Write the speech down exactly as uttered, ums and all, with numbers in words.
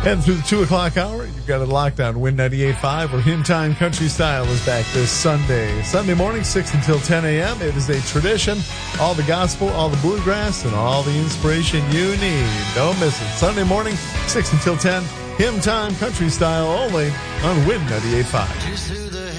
And through the two o'clock hour, you've got it locked on Win ninety-eight point five, where Hymn Time Country Style is back this Sunday. Sunday morning, six until ten a.m. It is a tradition. All the gospel, all the bluegrass, and all the inspiration you need. Don't miss it. Sunday morning, six until ten, Hymn Time Country Style only on Win ninety-eight point five.